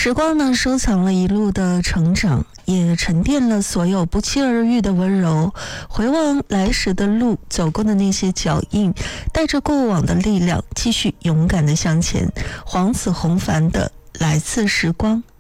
时光呢，收藏了一路的成长，也沉淀了所有不期而遇的温柔。回望来时的路，走过的那些脚印，带着过往的力量，继续勇敢的向前。黄子弘凡的《来自时光》。